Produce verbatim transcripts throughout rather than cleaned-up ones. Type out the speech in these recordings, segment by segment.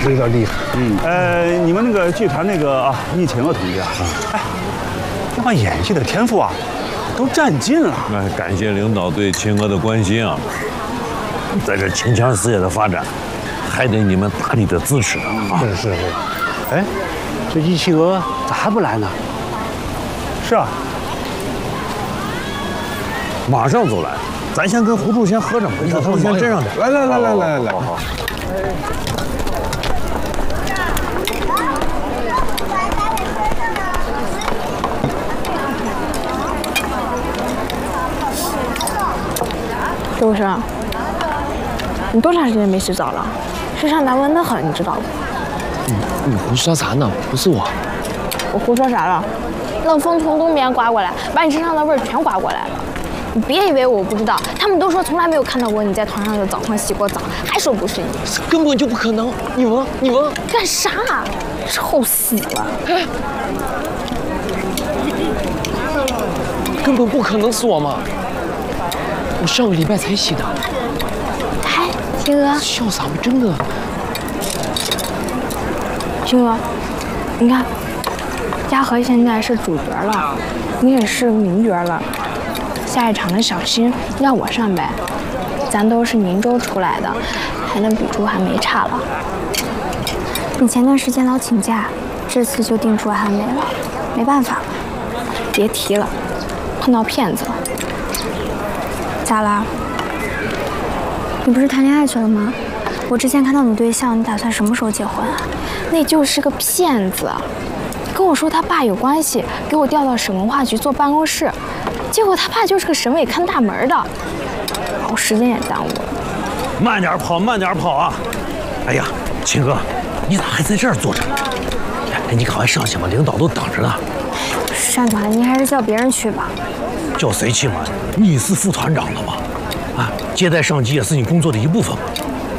是有点厉害。 嗯，呃，你们那个剧团那个啊，易勤娥同志啊，哎，这把演戏的天赋啊，都占尽了。 那感谢领导对秦娥的关心啊，在这秦腔事业的发展，还得你们大力的支持啊。 是是是。哎，这易勤娥咋还不来呢？ 是啊， 马上就来。咱先跟胡柱先合着，你看他们先镇上点。 来来来来来来，好好。 周生，你多长时间没洗澡了？身上难闻得很，你知道不？ 你你胡说啥呢？不是我。 我胡说啥了？那风从东边刮过来，把你身上的味儿全刮过来了。你别以为我不知道，他们都说从来没有看到过你在团上的澡堂洗过澡，还说不是你， 根本就不可能！你闻，你闻， 干啥？臭死了！ 哎，根本不可能是我嘛！我上个礼拜才洗的。 哎，青娥， 笑啥嘛？真的。 青娥，你看，嘉禾现在是主角了，你也是名角了。下一场的小新让我上呗，咱都是宁州出来的，还能比朱寒梅差了。 你前段时间老请假，这次就定朱寒梅了，没办法， 别提了，碰到骗子了。 咋啦？你不是谈恋爱去了吗？我之前看到你对象，你打算什么时候结婚啊？ 那就是个骗子，跟我说他爸有关系，给我调到省文化局做办公室。结果他爸就是个省委看大门的，把我时间也耽误了。 慢点跑，慢点跑啊！哎呀，秦哥，你咋还在这儿坐着？哎，你赶快上去吧，领导都等着呢。 单团，你还是叫别人去吧。 叫谁去嘛？你是副团长了吗？啊，接待上级也是你工作的一部分嘛。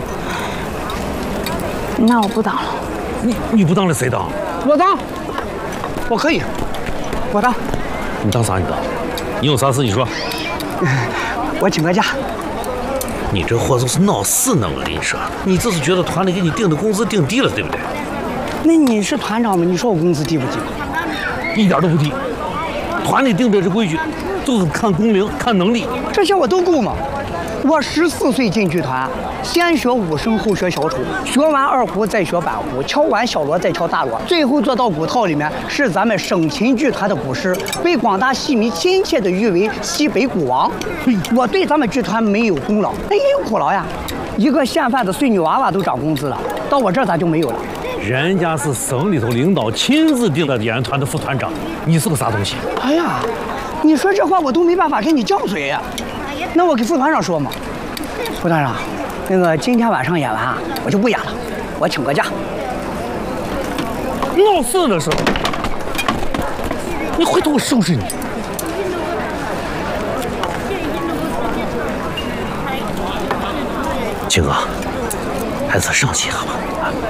那我不当了。 你你不当了谁当？ 我当，我可以，我当。 你当啥？你当？你有啥事你说。 我请个假。 你这货就是闹事呢！我跟你说，你这是觉得团里给你定的工资定低了，对不对？ 那你是团长吗？你说我工资低不低？ 一点都不低。团里定的这规矩，都是看工龄、看能力。 这些我都够吗？我十四岁进剧团，先学武生，后学小丑，学完二胡再学板胡，敲完小锣再敲大锣，最后做到鼓套里面，是咱们省琴剧团的鼓师，被广大戏迷亲切地誉为西北鼓王。我对咱们剧团没有功劳，那也有苦劳呀。一个县贩子碎女娃娃都涨工资了，到我这儿咋就没有了？ 人家是省里头领导亲自定的演员团的副团长，你是个啥东西？ 哎呀，你说这话我都没办法跟你犟嘴呀。那我给副团长说嘛，副团长，那个今天晚上演完啊，我就不演了，我请个假。 闹事的时候，你回头我收拾你。秦哥，还是上去一下吧。